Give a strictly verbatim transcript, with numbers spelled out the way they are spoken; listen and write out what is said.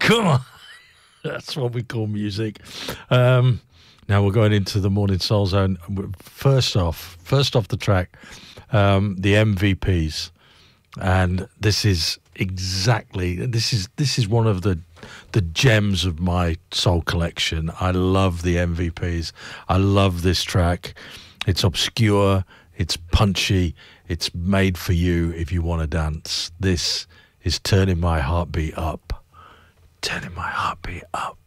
Come on. That's what we call music. Um, now we're going into the Morning Soul Zone. First off, first off the track, um, the M V Ps. And this is exactly, this is this is one of the the gems of my soul collection. I love the M V Ps. I love this track. It's obscure, it's punchy, it's made for you if you want to dance. This is Turning My Heartbeat Up. Turning My Heartbeat Up.